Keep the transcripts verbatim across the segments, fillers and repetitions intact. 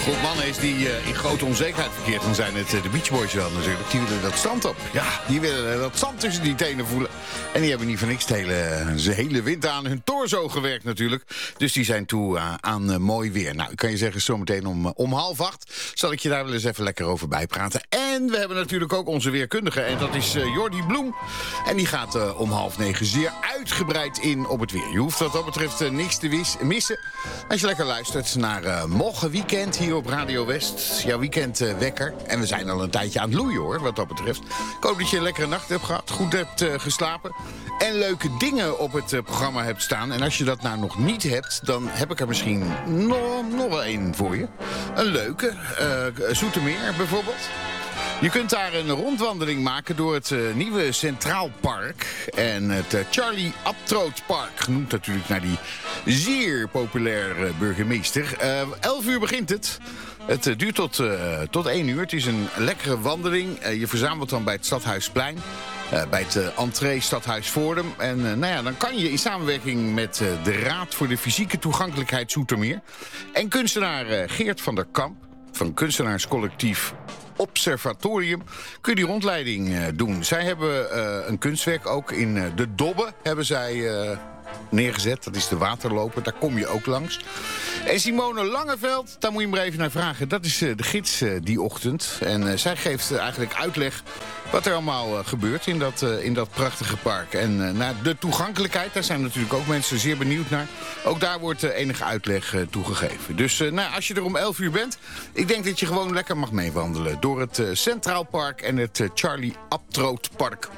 groep mannen is die uh, in grote onzekerheid verkeert, dan zijn het uh, de Beach Boys wel natuurlijk. Die willen dat zand op. Ja, die willen uh, dat zand tussen die tenen voelen. En die hebben niet voor niks de hele, de hele winter aan hun torso gewerkt natuurlijk. Dus die zijn toe uh, aan uh, mooi weer. Nou, ik kan je zeggen, zometeen om, uh, om half acht zal ik je daar wel eens even lekker over bijpraten. En we hebben natuurlijk ook onze weerkundige. En dat is uh, Jordi Bloem. En die gaat uh, om half negen zeer uitgebreid in op het weer. Je hoeft wat dat betreft uh, niks te wis- missen. Als je lekker luistert naar uh, Morgen Weekend hier op Radio West. Jouw weekend uh, wekker. En we zijn al een tijdje aan het loeien hoor, wat dat betreft. Ik hoop dat je een lekkere nacht hebt gehad. Goed hebt uh, geslapen. En leuke dingen op het uh, programma hebt staan. En als je dat nou nog niet hebt, dan heb ik er misschien nog, nog wel één voor je. Een leuke. Uh, Zoetermeer bijvoorbeeld. Je kunt daar een rondwandeling maken door het uh, nieuwe Centraal Park. En het uh, Charlie Abtroot Park, genoemd natuurlijk naar die zeer populaire burgemeester. Uh, elf uur begint het. Het uh, duurt tot, uh, tot één uur. Het is een lekkere wandeling. Uh, je verzamelt dan bij het Stadhuisplein. Uh, bij het uh, entree Stadhuis Voordum. En uh, nou ja, dan kan je in samenwerking met uh, de Raad voor de Fysieke Toegankelijkheid Zoetermeer en kunstenaar uh, Geert van der Kamp van kunstenaarscollectief Observatorium kun je die rondleiding uh, doen. Zij hebben uh, een kunstwerk ook in uh, de Dobbe hebben zij uh, neergezet. Dat is de waterloper, daar kom je ook langs. En Simone Langeveld, daar moet je maar even naar vragen. Dat is uh, de gids uh, die ochtend. En uh, zij geeft uh, eigenlijk uitleg wat er allemaal uh, gebeurt in dat, uh, in dat prachtige park. En uh, naar de toegankelijkheid, daar zijn natuurlijk ook mensen zeer benieuwd naar. Ook daar wordt uh, enige uitleg uh, toegegeven. Dus uh, nou, als je er om elf uur bent, ik denk dat je gewoon lekker mag meewandelen door het uh, Centraal Park en het uh, Charlie Abtroot Park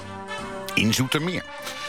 in Zoetermeer.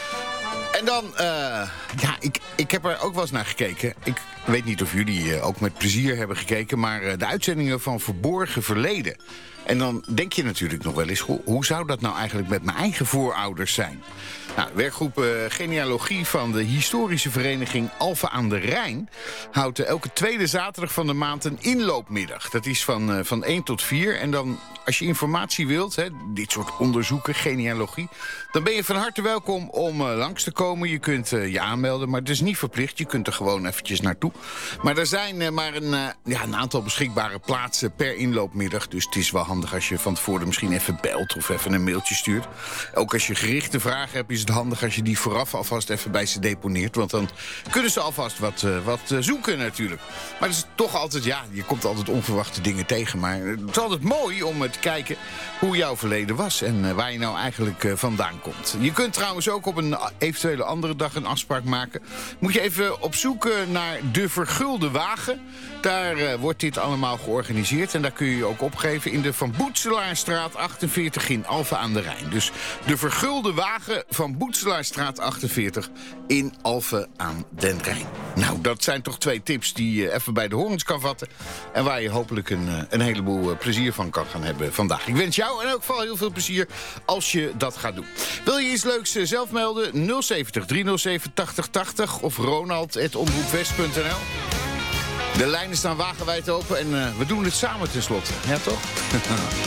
En dan, uh, ja, ik, ik heb er ook wel eens naar gekeken. Ik weet niet of jullie uh, ook met plezier hebben gekeken, maar uh, de uitzendingen van Verborgen Verleden. En dan denk je natuurlijk nog wel eens, hoe, hoe zou dat nou eigenlijk met mijn eigen voorouders zijn? Nou, de werkgroep uh, Genealogie van de historische vereniging Alphen aan de Rijn houdt uh, elke tweede zaterdag van de maand een inloopmiddag. Dat is van, uh, van één tot vier. En dan, als je informatie wilt, hè, dit soort onderzoeken, genealogie, dan ben je van harte welkom om uh, langs te komen. Je kunt uh, je aanmelden, maar het is niet verplicht. Je kunt er gewoon eventjes naartoe. Maar er zijn uh, maar een, uh, ja, een aantal beschikbare plaatsen per inloopmiddag. Dus het is wel handig als je van tevoren misschien even belt of even een mailtje stuurt. Ook als je gerichte vragen hebt, is het handig als je die vooraf alvast even bij ze deponeert. Want dan kunnen ze alvast wat, uh, wat uh, zoeken natuurlijk. Maar het is toch altijd, ja, je komt altijd onverwachte dingen tegen. Maar het is altijd mooi om uh, te kijken hoe jouw verleden was en uh, waar je nou eigenlijk uh, vandaan komt. Je kunt trouwens ook op een eventuele andere dag een afspraak maken. Moet je even op zoek naar de Vergulde Wagen. Daar uh, wordt dit allemaal georganiseerd. En daar kun je je ook opgeven in de Van Boetselaarstraat achtenveertig in Alphen aan de Rijn. Dus de Vergulde Wagen van Boetselaarstraat achtenveertig in Alphen aan den Rijn. Nou, dat zijn toch twee tips die je even bij de horens kan vatten. En waar je hopelijk een, een heleboel plezier van kan gaan hebben vandaag. Ik wens jou in elk geval heel veel plezier als je dat gaat doen. Wil je iets leuks zelf melden? nul zeventig driehonderdzeven tachtig tachtig of ronald at omroepwest punt n l. De lijnen staan wagenwijd open en uh, we doen het samen tenslotte. Ja, toch?